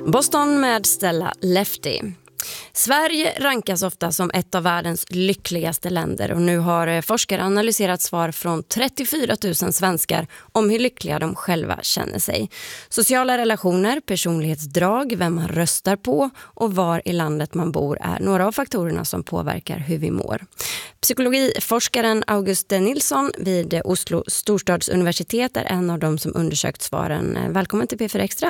Boston med Stella Lefty. Sverige rankas ofta som ett av världens lyckligaste länder och nu har forskare analyserat svar från 34 000 svenskar om hur lyckliga de själva känner sig. Sociala relationer, personlighetsdrag, vem man röstar på och var i landet man bor är några av faktorerna som påverkar hur vi mår. Psykologiforskaren August Nilsson vid Oslo storstadsuniversitet är en av dem som undersökt svaren. Välkommen till P4 Extra.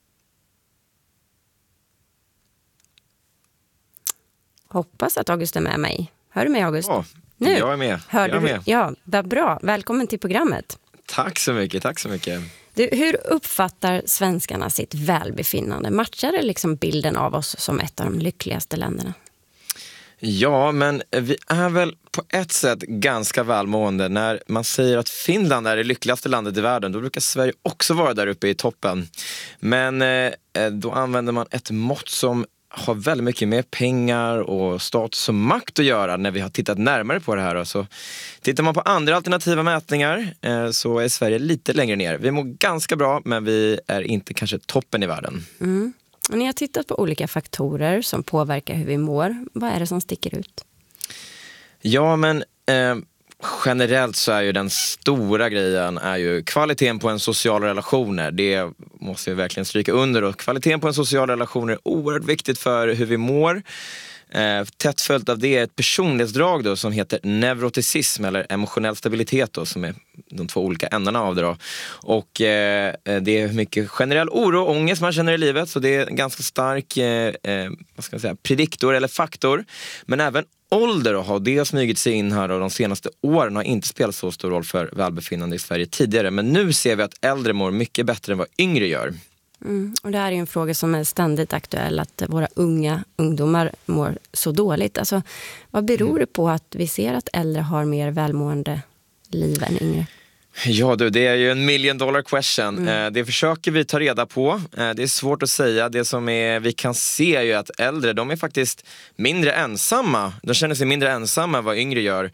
Hoppas att August är med mig. Hör du mig, August? Ja, nu. Jag är med. Hör du? Med. Ja, vad bra. Välkommen till programmet. Tack så mycket, tack så mycket. Du, hur uppfattar svenskarna sitt välbefinnande? Matchar det liksom bilden av oss som ett av de lyckligaste länderna? Ja, men vi är väl på ett sätt ganska välmående. När man säger att Finland är det lyckligaste landet i världen, då brukar Sverige också vara där uppe i toppen. Men då använder man ett mått som har väldigt mycket med pengar och status och makt att göra när vi har tittat närmare på det här. Så tittar man på andra alternativa mätningar så är Sverige lite längre ner. Vi mår ganska bra, men vi är inte kanske toppen i världen. Mm. Och ni har tittat på olika faktorer som påverkar hur vi mår. Vad är det som sticker ut? Ja, men generellt så är ju den stora grejen är ju kvaliteten på en social relationer. Det måste jag verkligen stryka under. Och kvaliteten på en social relation är oerhört viktigt för hur vi mår. Tätt följt av det är ett personlighetsdrag då, som heter neuroticism eller emotionell stabilitet då, som är de två olika ändarna av det då. Och det är mycket generell oro och ångest man känner i livet, så det är en ganska stark vad ska man säga, prediktor eller faktor. Men även ålder har det smugit sig in här och de senaste åren har inte spelat så stor roll för välbefinnande i Sverige tidigare. Men nu ser vi att äldre mår mycket bättre än vad yngre gör. Och det här är ju en fråga som är ständigt aktuell, att våra ungdomar mår så dåligt. Alltså, vad beror det på att vi ser att äldre har mer välmående liv än yngre? Ja du, det är ju en $1 million question. Det försöker vi ta reda på. Det är svårt att säga. Det som vi kan se är ju att äldre, de är faktiskt mindre ensamma. De känner sig mindre ensamma än vad yngre gör.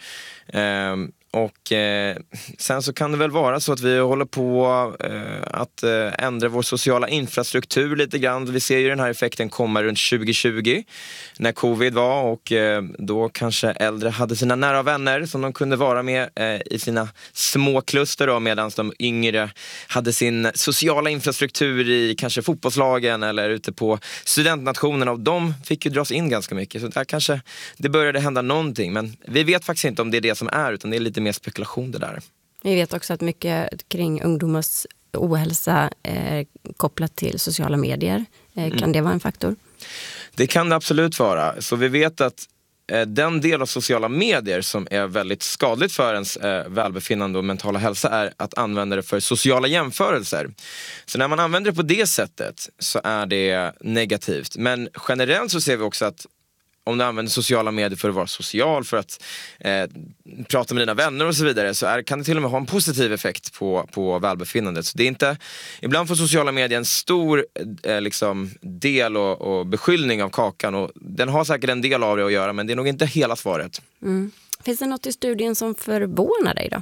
Och sen så kan det väl vara så att vi håller på att ändra vår sociala infrastruktur lite grann. Vi ser ju den här effekten komma runt 2020 när covid var, och då kanske äldre hade sina nära vänner som de kunde vara med i sina små kluster då, medan de yngre hade sin sociala infrastruktur i kanske fotbollslagen eller ute på studentnationerna, och de fick ju dras in ganska mycket. Så där kanske det började hända någonting, men vi vet faktiskt inte om det är det som är, utan det är lite mer spekulation det där. Vi vet också att mycket kring ungdomars ohälsa är kopplat till sociala medier. Kan det vara en faktor? Det kan det absolut vara. Så vi vet att den del av sociala medier som är väldigt skadligt för ens välbefinnande och mentala hälsa är att använda det för sociala jämförelser. Så när man använder det på det sättet så är det negativt. Men generellt så ser vi också att om du använder sociala medier för att vara social, för att prata med dina vänner och så vidare, så kan det till och med ha en positiv effekt på välbefinnandet. Så det är inte, ibland får sociala medier en stor liksom del och beskyllning av kakan, och den har säkert en del av det att göra, men det är nog inte hela svaret. Finns det något i studien som förvånar dig då?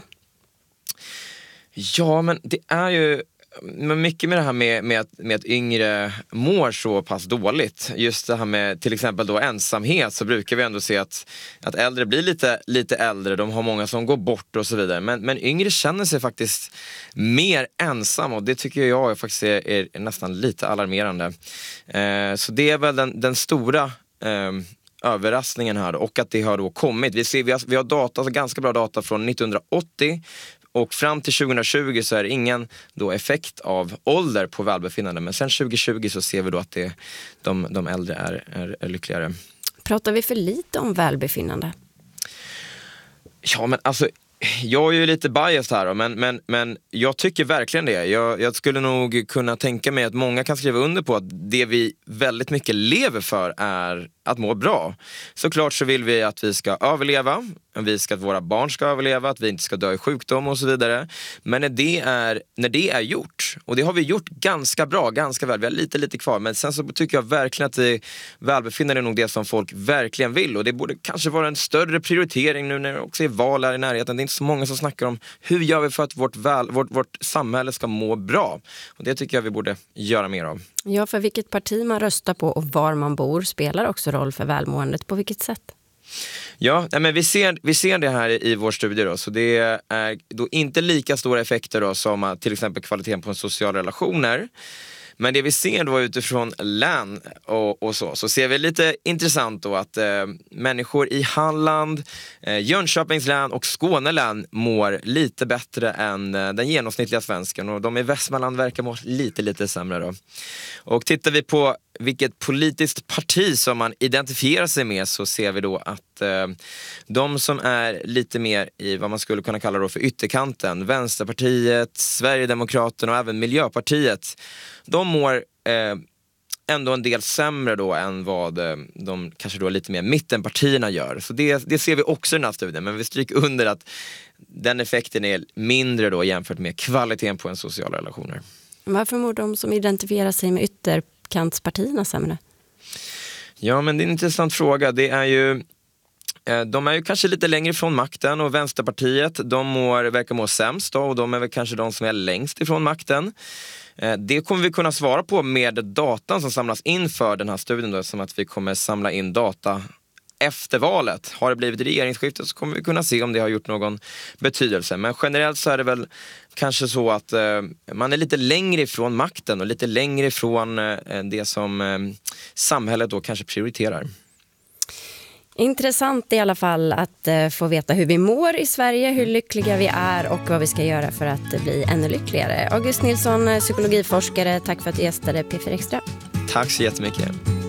Ja, men det är ju mycket med det här med att yngre mår så pass dåligt. Just det här med till exempel då ensamhet, så brukar vi ändå se att äldre blir lite äldre, de har många som går bort och så vidare. Men yngre känner sig faktiskt mer ensam, och det tycker jag faktiskt är nästan lite alarmerande. Så det är väl den stora överraskningen här, och att det har då kommit. Vi har data, alltså ganska bra data från 1980, och fram till 2020 så är det ingen då effekt av ålder på välbefinnande. Men sen 2020 så ser vi då att de äldre är lyckligare. Pratar vi för lite om välbefinnande? Ja, men alltså, jag är ju lite biased här då, men jag tycker verkligen det. Jag skulle nog kunna tänka mig att många kan skriva under på att det vi väldigt mycket lever för är att må bra. Såklart så vill vi att vi ska överleva, att våra barn ska överleva, att vi inte ska dö i sjukdom och så vidare. Men när det är gjort, och det har vi gjort ganska bra, ganska väl, vi har lite kvar, men sen så tycker jag verkligen att välbefinnande är nog det som folk verkligen vill, och det borde kanske vara en större prioritering nu när det också är val här i närheten. Det är inte så många som snackar om hur gör vi för att vårt samhälle ska må bra. Och det tycker jag vi borde göra mer av. Ja, för vilket parti man röstar på och var man bor spelar också roll för välmåendet. På vilket sätt? Ja, men vi ser det här i vår studie då, så det är då inte lika stora effekter då som till exempel kvaliteten på sociala relationer. Men det vi ser då utifrån län och så ser vi lite intressant då att människor i Halland, Jönköpings län och Skåne län mår lite bättre än den genomsnittliga svensken, och de i Västmanland verkar må lite sämre då. Och tittar vi på vilket politiskt parti som man identifierar sig med, så ser vi då att de som är lite mer i vad man skulle kunna kalla då för ytterkanten, Vänsterpartiet, Sverigedemokraterna och även Miljöpartiet, de mår ändå en del sämre då än vad de kanske då lite mer mittenpartierna gör. Så det ser vi också i den här studien, men vi stryker under att den effekten är mindre då jämfört med kvaliteten på en sociala relationer. Varför mår de som identifierar sig med ytterkantspartierna sämre? Ja, men det är en intressant fråga. Det är ju de är ju kanske lite längre från makten, och Vänsterpartiet, verkar må sämst då, och de är väl kanske de som är längst ifrån makten. Det kommer vi kunna svara på med datan som samlas in för den här studien då, som att vi kommer samla in data efter valet. Har det blivit regeringsskifte så kommer vi kunna se om det har gjort någon betydelse. Men generellt så är det väl kanske så att man är lite längre ifrån makten och lite längre ifrån det som samhället då kanske prioriterar. Intressant i alla fall att få veta hur vi mår i Sverige, hur lyckliga vi är och vad vi ska göra för att bli ännu lyckligare. August Nilsson, psykologiforskare, tack för att du gästade P4 Extra. Tack så jättemycket.